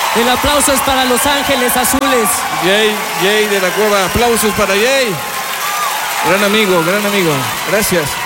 El aplauso es para Los Ángeles Azules. Jay de la Cueva. Aplausos para Jay. Gran amigo, gran amigo. Gracias.